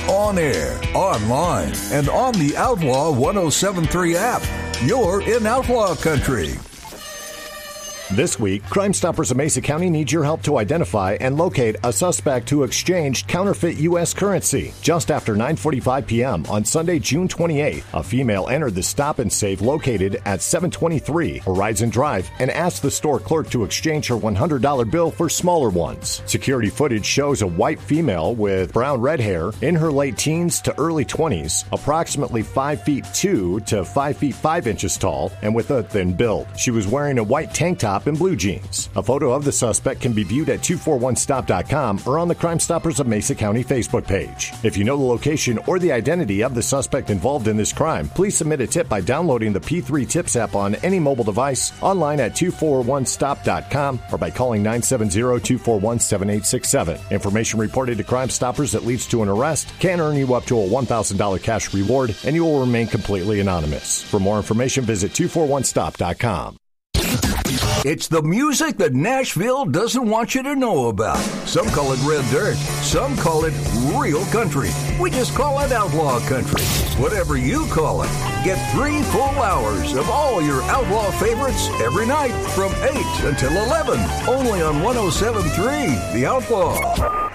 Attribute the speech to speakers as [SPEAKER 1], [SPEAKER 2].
[SPEAKER 1] On air, online, and on the Outlaw 1073 app. You're in Outlaw Country.
[SPEAKER 2] This week, Crime Stoppers of Mesa County needs your help to identify and locate a suspect who exchanged counterfeit U.S. currency. Just after 9:45 p.m. on Sunday, June 28th, a female entered the Stop and Save located at 723 Horizon Drive and asked the store clerk to exchange her $100 bill for smaller ones. Security footage shows a white female with brown red hair in her late teens to early 20s, approximately 5'2" to 5'5" tall, and with a thin build. She was wearing a white tank top and blue jeans. A photo of the suspect can be viewed at 241stop.com or on the Crime Stoppers of Mesa County Facebook page. If you know the location or the identity of the suspect involved in this crime, please submit a tip by downloading the P3 Tips app on any mobile device, online at 241stop.com, or by calling 970-241-7867. Information reported to Crime Stoppers that leads to an arrest can earn you up to a $1,000 cash reward, and you will remain completely anonymous. For more information, visit 241stop.com.
[SPEAKER 1] It's the music that Nashville doesn't want you to know about. Some call it red dirt. Some call it real country. We just call it outlaw country. Whatever you call it, get 3 full hours of all your outlaw favorites every night from 8 until 11. Only on 107.3 The Outlaw.